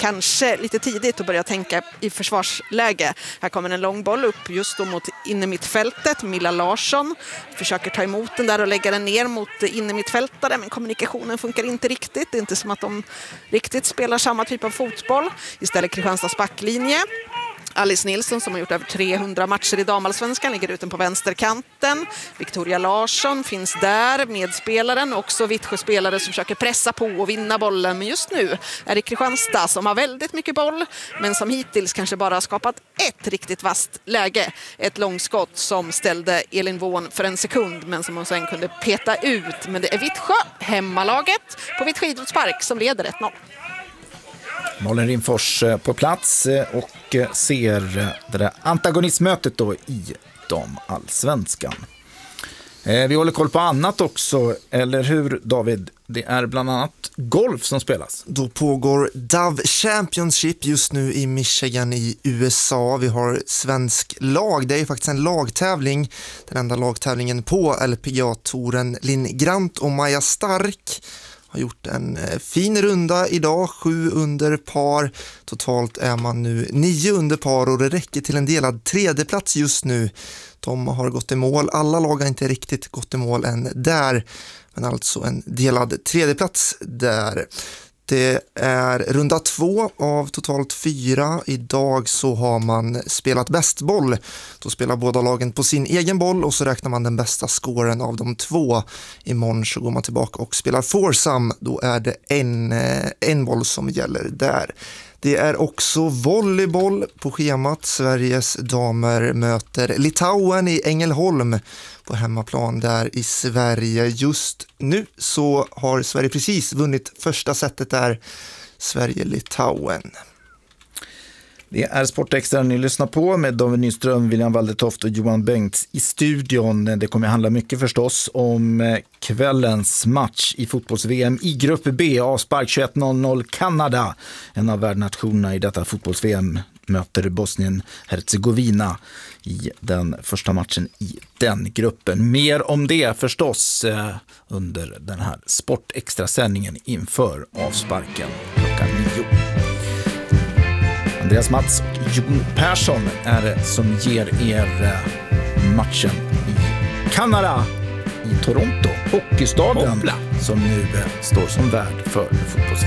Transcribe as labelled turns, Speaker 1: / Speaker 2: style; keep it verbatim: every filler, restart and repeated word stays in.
Speaker 1: kanske lite tidigt att börja tänka i försvarsläge. Här kommer en lång boll upp just då mot innermittfältet. Milla Larsson försöker ta emot den där och lägga den ner mot innermittfältare, men kommunikationen funkar inte riktigt. Det är inte som att de riktigt spelar samma typ av fotboll. Istället Kristianstads backlinje. Alice Nilsson som har gjort över trehundra matcher i damallsvenskan ligger ute på vänsterkanten. Victoria Larsson finns där, medspelaren, också Vittsjö-spelare som försöker pressa på och vinna bollen. Men just nu är det Kristianstad som har väldigt mycket boll, men som hittills kanske bara har skapat ett riktigt vasst läge. Ett långskott som ställde Elin Wån för en sekund, men som hon sen kunde peta ut. Men det är Vittsjö, hemmalaget på Vittsjö idrottspark, som leder ett noll.
Speaker 2: Malin Rimfors på plats och ser det där antagonistmötet då i damallsvenskan. Vi håller koll på annat också, eller hur David? Det är bland annat golf som spelas.
Speaker 3: Då pågår Dove Championship just nu i Michigan i U S A. Vi har svensk lag. Det är ju faktiskt en lagtävling. Den enda lagtävlingen på L P G A-touren. Linn Grant och Maja Stark har gjort en fin runda idag, sju under par. Totalt är man nu nio under par och det räcker till en delad tredjeplats just nu. De har gått i mål, alla lag har inte riktigt gått i mål än där, men alltså en delad tredjeplats där. Det är runda två av totalt fyra. Idag så har man spelat bästboll. Då spelar båda lagen på sin egen boll och så räknar man den bästa scoren av de två. Imorgon så går man tillbaka och spelar foursome. Då är det en, en boll som gäller där. Det är också volleyboll på schemat. Sveriges damer möter Litauen i Ängelholm på hemmaplan där i Sverige. Just nu så har Sverige precis vunnit första setet där, Sverige-Litauen.
Speaker 2: Det är Sportextra ni lyssnar på med David Nyström, William Waldetoft och Johan Bengts i studion. Det kommer handla mycket förstås om kvällens match i fotbolls-V M i grupp B, avspark tjugoett noll noll. Kanada, en av värdnationerna i detta fotbolls-V M, möter Bosnien-Herzegovina i den första matchen i den gruppen. Mer om det förstås eh, under den här Sportextra-sändningen inför avsparken klockan nio. Andreas Mats och Jon Persson är det som ger er matchen i Kanada, i Toronto, hockeystaden, Hoppla. Som nu står som värd för fotbolls